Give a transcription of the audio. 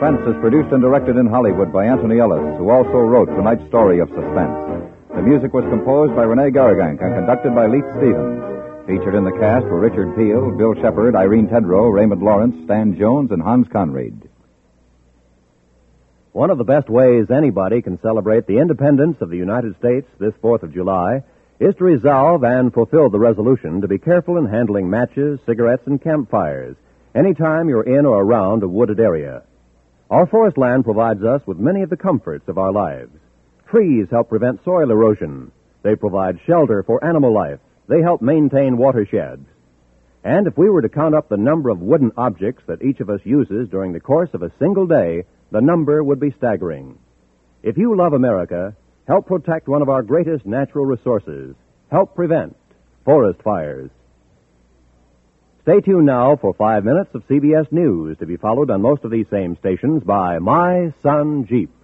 Suspense is produced and directed in Hollywood by Anthony Ellis, who also wrote tonight's story of Suspense. The music was composed by Rene Garrigank and conducted by Leith Stevens. Featured in the cast were Richard Peel, Bill Shepard, Irene Tedrow, Raymond Lawrence, Stan Jones, and Hans Conried. One of the best ways anybody can celebrate the independence of the United States this 4th of July is to resolve and fulfill the resolution to be careful in handling matches, cigarettes, and campfires anytime you're in or around a wooded area. Our forest land provides us with many of the comforts of our lives. Trees help prevent soil erosion. They provide shelter for animal life. They help maintain watersheds. And if we were to count up the number of wooden objects that each of us uses during the course of a single day, the number would be staggering. If you love America, help protect one of our greatest natural resources. Help prevent forest fires. Stay tuned now for 5 minutes of CBS News, to be followed on most of these same stations by My Sun Jeep.